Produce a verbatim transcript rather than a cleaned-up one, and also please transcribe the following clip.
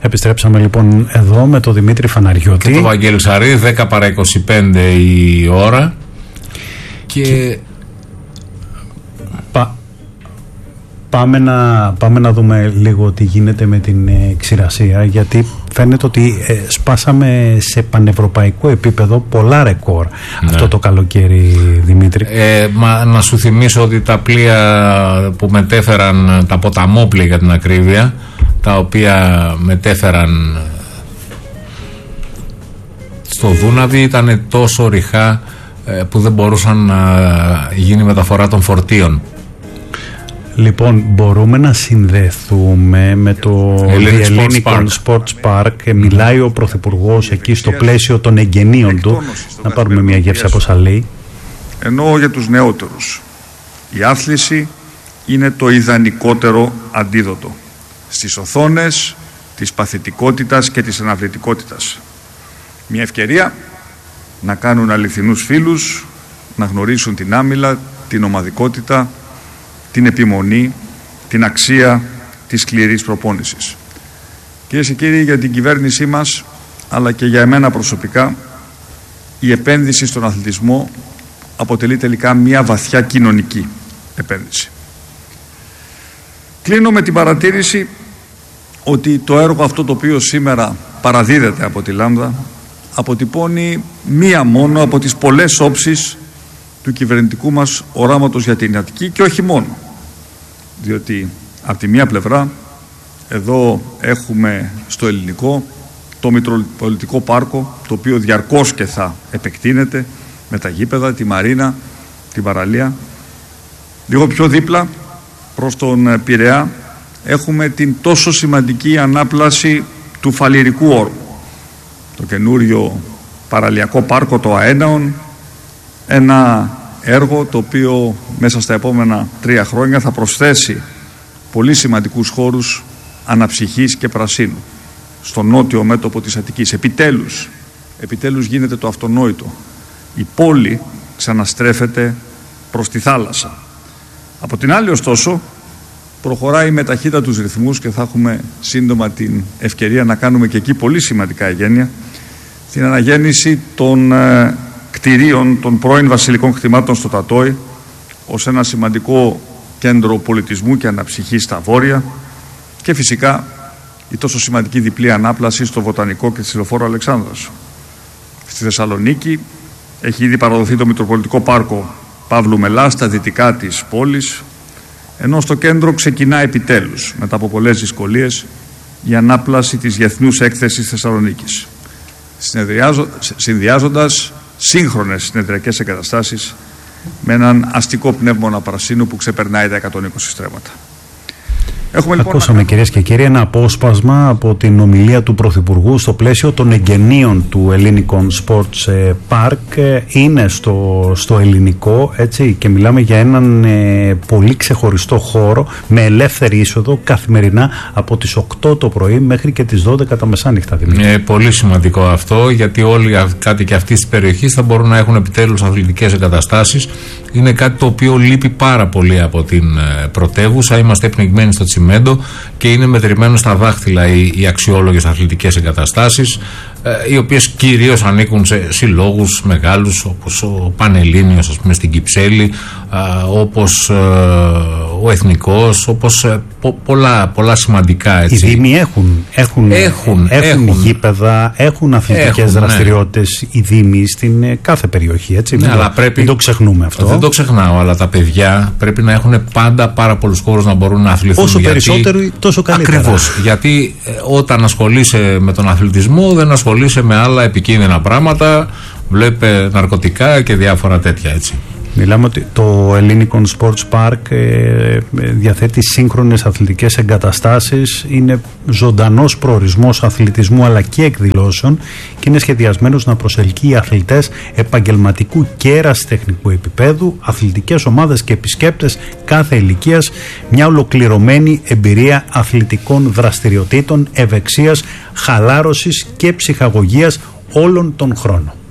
Επιστρέψαμε λοιπόν εδώ με τον Δημήτρη Φαναριώτη και τον Βαγγέλη Ψαρή. Δέκα παρά είκοσι πέντε η ώρα. Και, και... Πα... Πάμε, να, πάμε να δούμε λίγο τι γίνεται με την ε, ξηρασία, γιατί φαίνεται ότι ε, σπάσαμε σε πανευρωπαϊκό επίπεδο πολλά ρεκόρ, ναι, αυτό το καλοκαίρι, Δημήτρη. Ε, μα, να σου θυμίσω ότι τα πλοία που μετέφεραν, τα ποταμόπλοια για την ακρίβεια, τα οποία μετέφεραν στο Δούναβι, ήταν τόσο ρηχά ε, που δεν μπορούσαν να γίνει μεταφορά των φορτίων. Λοιπόν, μπορούμε να συνδεθούμε με το Hellenic Sports Park. Μιλάει ο Πρωθυπουργός εκεί στο πλαίσιο των εγγενείων του. Να πάρουμε μια γεύση από όσα λέει. Ενώ για τους νεότερους η άθληση είναι το ιδανικότερο αντίδοτο στις οθόνες της παθητικότητας και της αναβλητικότητας. Μια ευκαιρία να κάνουν αληθινούς φίλους, να γνωρίσουν την άμυλα, την ομαδικότητα, την επιμονή, την αξία της σκληρής προπόνησης. Κυρίες και κύριοι, για την κυβέρνησή μας, αλλά και για εμένα προσωπικά, η επένδυση στον αθλητισμό αποτελεί τελικά μια βαθιά κοινωνική επένδυση. Κλείνω με την παρατήρηση ότι το έργο αυτό το οποίο σήμερα παραδίδεται από τη Λάμδα αποτυπώνει μία μόνο από τις πολλές όψεις του κυβερνητικού μας οράματος για την Αττική, και όχι μόνο. Διότι από τη μία πλευρά εδώ έχουμε στο ελληνικό το Μητροπολιτικό Πάρκο, το οποίο διαρκώς και θα επεκτείνεται με τα γήπεδα, τη Μαρίνα, την παραλία. Λίγο πιο δίπλα προς τον Πειραιά έχουμε την τόσο σημαντική ανάπλαση του Φαλιρικού Όρου, το καινούριο παραλιακό πάρκο, το Αέναον, ένα έργο το οποίο μέσα στα επόμενα τρία χρόνια θα προσθέσει πολύ σημαντικούς χώρους αναψυχής και πρασίνου στο νότιο μέτωπο της Αττικής. Επιτέλους, επιτέλους γίνεται το αυτονόητο. Η πόλη ξαναστρέφεται προς τη θάλασσα. Από την άλλη, ωστόσο, προχωράει με ταχύτατους ρυθμούς και θα έχουμε σύντομα την ευκαιρία να κάνουμε και εκεί πολύ σημαντικά εγγένεια, την αναγέννηση των ε, κτηρίων των πρώην βασιλικών κτημάτων στο Τατόι ως ένα σημαντικό κέντρο πολιτισμού και αναψυχής στα βόρεια, και φυσικά η τόσο σημαντική διπλή ανάπλαση στο Βοτανικό και στη Λεωφόρο Αλεξάνδρας. Στη Θεσσαλονίκη έχει ήδη παραδοθεί το Μητροπολιτικό Πάρκο Παύλου Μελά στα δυτικά της πόλης, ενώ στο κέντρο ξεκινά επιτέλους, μετά από πολλές δυσκολίες, η ανάπλαση της Διεθνούς Έκθεσης Θεσσαλονίκης, συνδυάζοντας σύγχρονες συνεδριακές εγκαταστάσεις με έναν αστικό πνεύμονα πρασίνου που ξεπερνάει τα εκατόν είκοσι στρέμματα. Έχουμε, λοιπόν, Ακούσαμε να... κυρίες και κύριοι ένα απόσπασμα από την ομιλία του Πρωθυπουργού στο πλαίσιο των εγγενείων του Hellenic Sports Park. Είναι στο, στο ελληνικό, έτσι, και μιλάμε για έναν ε, πολύ ξεχωριστό χώρο με ελεύθερη είσοδο καθημερινά από τις οκτώ το πρωί μέχρι και τις δώδεκα τα μεσάνυχτα. Είναι πολύ σημαντικό αυτό, γιατί όλοι οι κάτοικοι αυτής της περιοχής θα μπορούν να έχουν επιτέλους αθλητικές εγκαταστάσεις. Είναι κάτι το οποίο λείπει πάρα πολύ από την ε, πρωτεύουσα. Είμαστε πνιγμένοι στο τσιμέντο και είναι μετρημένο στα δάχτυλα οι, οι αξιόλογες αθλητικές εγκαταστάσεις, ε, οι οποίες κυρίως ανήκουν σε συλλόγους μεγάλους, όπως ο Πανελλήνιος, ας πούμε, στην Κυψέλη, ε, όπως ε, ο Εθνικός, όπως ε, πο, πολλά, πολλά σημαντικά, έτσι. Οι Δήμοι έχουν, έχουν, έχουν, έχουν, έχουν γήπεδα, έχουν αθλητικές έχουν, δραστηριότητες, ναι, οι Δήμοι στην ε, κάθε περιοχή, έτσι. Ναι, μην, αλλά το, πρέπει, μην το ξεχνούμε αυτό. Δεν το ξεχνάω, αλλά τα παιδιά πρέπει να έχουν πάντα πάρα πολλούς χώρους να μπορούν να αθληθούν. Όσο γιατί, περισσότερο, τόσο καλύτερα. Ακριβώς. Γιατί ε, όταν ασχολείσαι με τον αθλητισμό, δεν ασχολείσαι με άλλα επικίνδυνα πράγματα. Βλέπε ναρκωτικά και διάφορα τέτοια, έτσι. Μιλάμε ότι το Hellenic Sports Park ε, διαθέτει σύγχρονες αθλητικές εγκαταστάσεις, είναι ζωντανός προορισμός αθλητισμού αλλά και εκδηλώσεων και είναι σχεδιασμένος να προσελκύει αθλητές επαγγελματικού και ερασιτεχνικού επίπεδου, αθλητικές ομάδες και επισκέπτες κάθε ηλικίας, μια ολοκληρωμένη εμπειρία αθλητικών δραστηριοτήτων, ευεξίας, χαλάρωσης και ψυχαγωγίας όλων των χρόνων.